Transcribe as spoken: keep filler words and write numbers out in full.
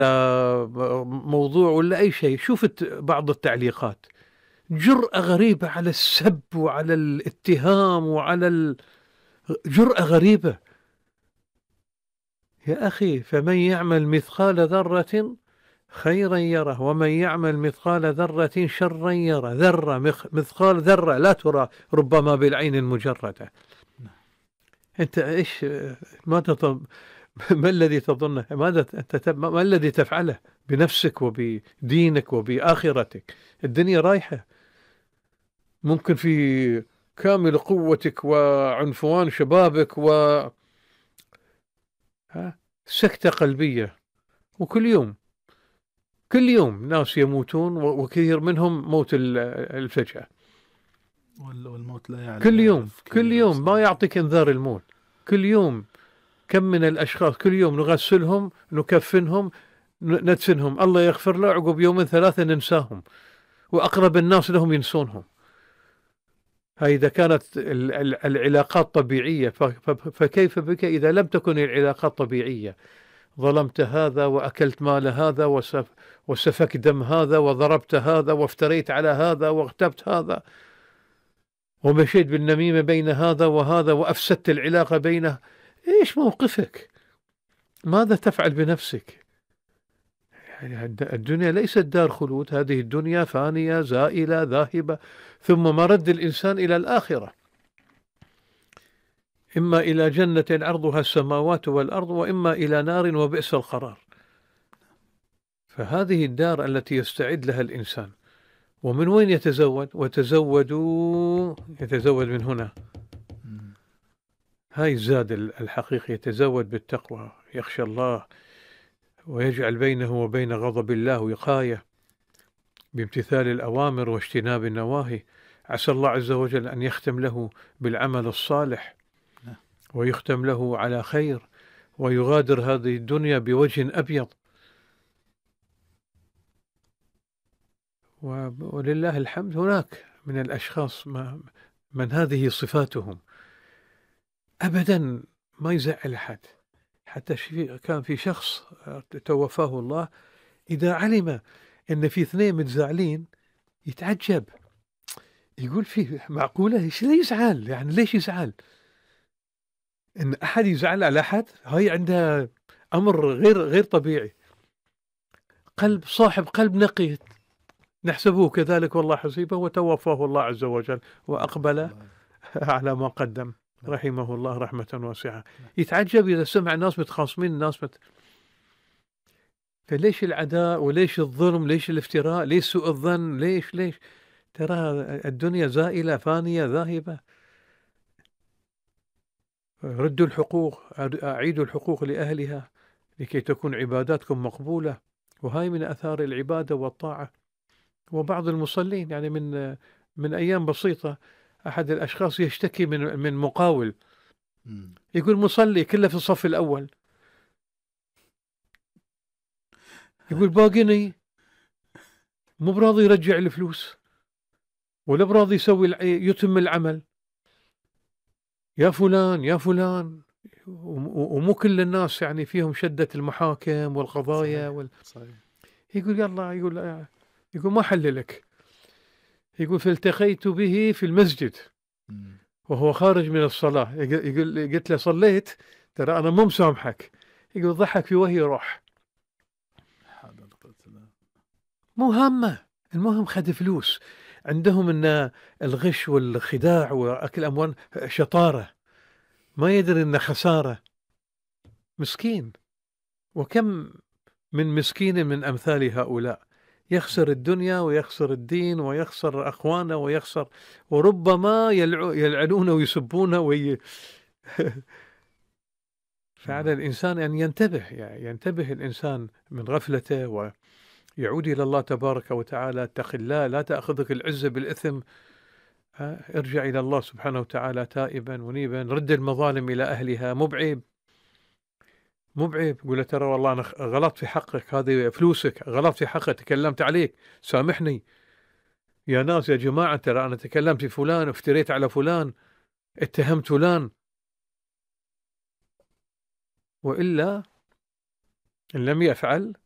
موضوع ولا أي شيء، شوف بعض التعليقات جرأة غريبة على السب وعلى الاتهام وعلى ال... جرأة غريبة. يا أخي فمن يعمل مثقال ذرة خيرا يره ومن يعمل مثقال ذرة شرا يره. ذرة مثقال ذرة لا ترى ربما بالعين المجردة. أنت إيش ماذا تظن؟ ما الذي تظنه؟ ماذا أنت ما الذي تفعله بنفسك وبدينك وبآخرتك؟ الدنيا رايحة، ممكن في كامل قوتك وعنفوان شبابك و ها سكتة قلبية، وكل يوم كل يوم ناس يموتون وكثير منهم موت الفجأة. والموت لا يعلم كل يوم كل يوم ما يعطيك انذار الموت. كل يوم كم من الأشخاص كل يوم نغسلهم نكفنهم ندفنهم، الله يغفر له، عقب يومين ثلاثة ننساهم، وأقرب الناس لهم ينسونهم. هاي إذا كانت العلاقات طبيعية، فكيف بك إذا لم تكن العلاقات طبيعية؟ ظلمت هذا وأكلت مال هذا وسفك دم هذا وضربت هذا وافتريت على هذا واغتبت هذا ومشيت بالنميمة بين هذا وهذا وأفسدت العلاقة بينه. إيش موقفك؟ ماذا تفعل بنفسك؟ يعني الدنيا ليست دار خلود، هذه الدنيا فانية زائلة ذاهبة، ثم مرد الإنسان إلى الآخرة، إما إلى جنة عرضها السماوات والأرض وإما إلى نار وبئس القرار. فهذه الدار التي يستعد لها الإنسان. ومن وين يتزود؟ وتزودوا، يتزود من هنا. هاي الزاد الحقيقي، يتزود بالتقوى، يخشى الله ويجعل بينه وبين غضب الله وقاية بامتثال الأوامر واجتناب النواهي. عسى الله عز وجل أن يختم له بالعمل الصالح ويختم له على خير ويغادر هذه الدنيا بوجه أبيض. ولله الحمد هناك من الأشخاص من هذه صفاتهم أبدا ما يزعل أحد. حتى كان في شخص توفاه الله إذا علم أن في اثنين متزعلين يتعجب، يقول فيه معقولة إيش يزعل؟ يعني ليش يزعل؟ إن أحد يزعل على أحد هاي عندها أمر غير غير طبيعي. قلب صاحب قلب نقي نحسبه كذلك والله حسيبه، وتوفاه الله عز وجل وأقبل على ما قدم رحمه الله رحمة واسعة. يتعجب إذا سمع ناس متخاصمين، ناس مت... فليش العداء وليش الظلم؟ ليش الافتراء؟ ليش سوء الظن؟ ليش ليش ترى الدنيا زائلة فانية ذاهبة. ردوا الحقوق، أعيدوا الحقوق لأهلها لكي تكون عباداتكم مقبولة. وهاي من أثار العبادة والطاعة. وبعض المصلين يعني من من أيام بسيطة أحد الأشخاص يشتكي من من مقاول، يقول مصلي كله في الصف الأول، يقول باقيني مو براضي يرجع الفلوس ولا براضي يسوي يتم العمل. يا فلان يا فلان. ومو كل الناس يعني فيهم شدة المحاكم والقضايا وال... صحيح. يقول يلا يقول يقول ما حللك. يقول فالتقيت به في المسجد وهو خارج من الصلاة، يقول قلت له صليت ترى أنا مو مسامحك. يقول ضحك في وجهي روح. مو هامة، المهم خد فلوس. عندهم ان الغش والخداع واكل اموال شطارة، ما يدري ان خسارة. مسكين. وكم من مسكين من امثال هؤلاء يخسر الدنيا ويخسر الدين ويخسر اخوانه ويخسر، وربما يلعنونه ويسبونه وي... فعلى الانسان ان ينتبه، يعني ينتبه الانسان من غفلته ويعود الى الله تبارك وتعالى. اتق الله لا تاخذك العزة بالاثم، ارجع الى الله سبحانه وتعالى تائبا منيبا، رد المظالم الى اهلها. مو بعيب مو بعيب قول له ترى والله انا غلطت في حقك، هذه فلوسك، غلطت في حقك، تكلمت عليك، سامحني. يا ناس يا جماعة ترى انا تكلمت في فلان، افتريت على فلان، اتهمت فلان. والا ان لم يفعل